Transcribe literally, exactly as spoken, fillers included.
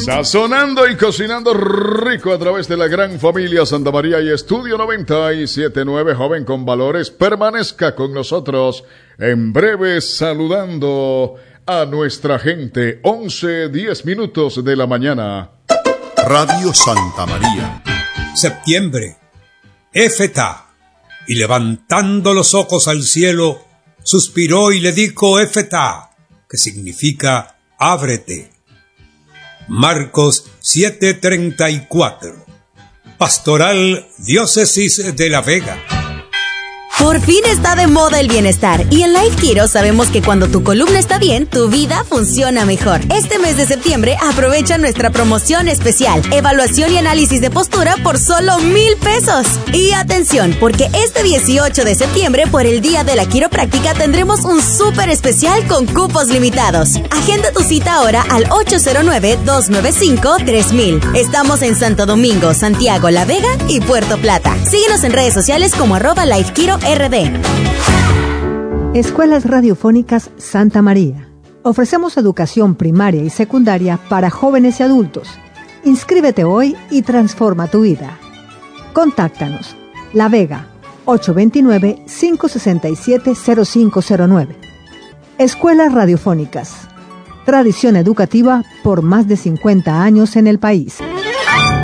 Sazonando y cocinando rico a través de la gran familia Santa María y Estudio noventa y siete punto nueve, joven con valores, permanezca con nosotros. En breve saludando a nuestra gente, once, diez minutos de la mañana. Radio Santa María. Septiembre, Éfeta, y levantando los ojos al cielo, suspiró y le dijo Éfeta, que significa ábrete. Marcos siete treinta y cuatro. Pastoral Diócesis de La Vega. Por fin está de moda el bienestar y en Life Kiro sabemos que cuando tu columna está bien, tu vida funciona mejor. Este mes de septiembre aprovecha nuestra promoción especial, evaluación y análisis de postura por solo mil pesos. Y atención, porque este dieciocho de septiembre, por el Día de la Quiropráctica, tendremos un súper especial con cupos limitados. Agenda tu cita ahora al ocho cero nueve, dos nueve cinco, tres mil. Estamos en Santo Domingo, Santiago, La Vega y Puerto Plata. Síguenos en redes sociales como arroba Life Kiro R D. Escuelas Radiofónicas Santa María. Ofrecemos educación primaria y secundaria para jóvenes y adultos. Inscríbete hoy y transforma tu vida. Contáctanos. La Vega, ocho dos nueve, cinco seis siete, cero cinco cero nueve. Escuelas Radiofónicas. Tradición educativa por más de cincuenta años en el país.